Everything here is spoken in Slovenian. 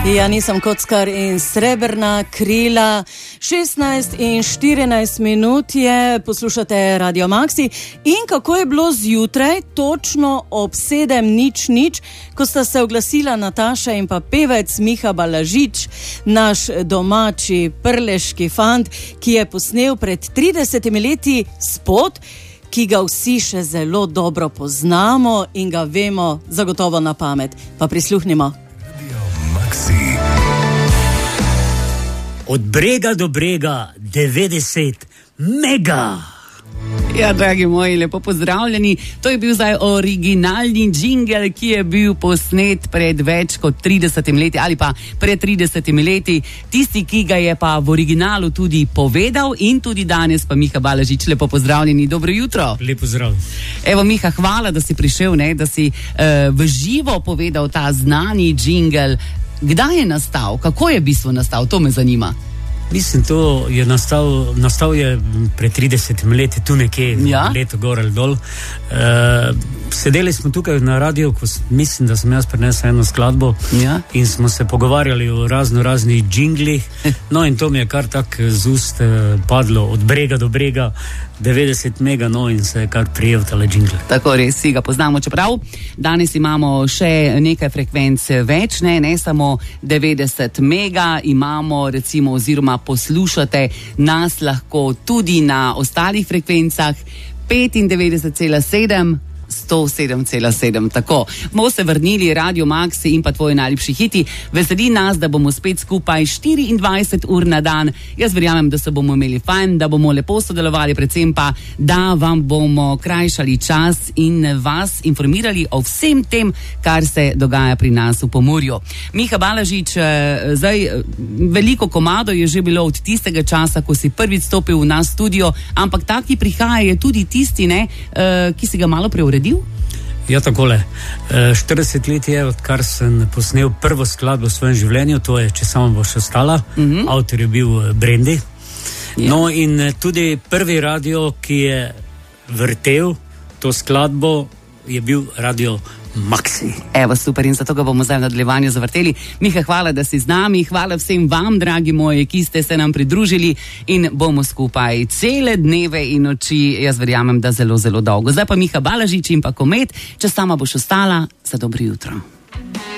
Ja, nisem kockar in srebrna krila. 16 in 14 minut je, poslušate Radio Maxi. In kako je bilo zjutraj, točno ob 7:00, ko sta se oglasila Nataša in pa pevec Miha Balažič, naš domači prleški fant, ki je posnel pred 30 leti spot, ki ga vsi še zelo dobro poznamo in ga vemo zagotovo na pamet. Pa prisluhnimo. Od brega do brega 90 mega. Ja, dragi moji, lepo pozdravljeni. To je bil zdaj originalni džingel, ki je bil posnet pred več kot 30 leti ali pa pred 30 leti. Tisti, ki ga je pa v originalu tudi povedal in tudi danes pa Miha Balažič. Lepo pozdravljeni, dobro jutro. Lepo zdrav. Evo Miha, hvala, da si prišel, da si v živo povedal ta znani džingel. Kdaj je nastal? Kako je v bistvu nastal? To me zanima. Mislim, to je nastal je pred 30 leti, tu nekje, leto gor ali dol. Sedeli smo tukaj na radiju, ko mislim, da sem jaz prinesel eno skladbo in smo se pogovarjali o raznih džinglih. No in to mi je kar tak z ust padlo, od brega do brega, 90 mega, no in se je kar prijel tale džingle. Tako res, si ga poznamo, čeprav danes imamo še nekaj frekvenc več, ne samo 90 mega, imamo recimo oziroma poslušate nas lahko tudi na ostalih frekvencah 95,7, 107,7. Tako, bomo se vrnili Radio Maxi in pa tvoji najljubši hiti. Veseli nas, da bomo spet skupaj 24 ur na dan. Jaz verjamem, da se bomo imeli fajn, da bomo lepo sodelovali, predvsem pa, da vam bomo krajšali čas in vas informirali o vsem tem, kar se dogaja pri nas v Pomurju. Miha Balažič, zdaj veliko komado je že bilo od tistega časa, ko si prvič stopil v nas studio, ampak taki prihaja je tudi tisti, ki si ga malo preuredil. Ja, takole. 40 let je, odkar sem posnel prvo skladbo v svojem življenju, to je Če samo boš ostala. Avtor je bil Brendi. No in tudi prvi radio, ki je vrtel to skladbo, je bil Radio Maxi. Evo, super, in zato ga bomo zdaj v nadaljevanju zavrteli. Miha, hvala, da si z nami, hvala vsem vam, dragi moji, ki ste se nam pridružili in bomo skupaj cele dneve in noči, jaz verjamem, da zelo, zelo dolgo. Zdaj pa Miha Balažič in pa Komet, Če sama boš ostala, za dobro jutro.